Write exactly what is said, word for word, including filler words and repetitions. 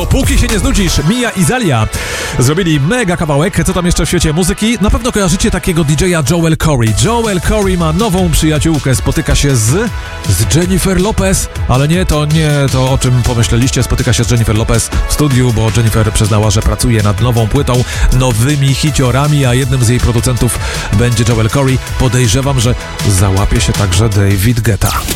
Dopóki się nie znudzisz, Mia i Zalia zrobili mega kawałek. Co tam jeszcze w świecie muzyki? Na pewno kojarzycie takiego D J a Joel Corey. Joel Corey ma nową przyjaciółkę, spotyka się z... z Jennifer Lopez, ale nie, to nie to, o czym pomyśleliście. Spotyka się z Jennifer Lopez w studiu, bo Jennifer przyznała, że pracuje nad nową płytą, nowymi hiciorami, a jednym z jej producentów będzie Joel Corey. Podejrzewam, że załapie się także David Guetta.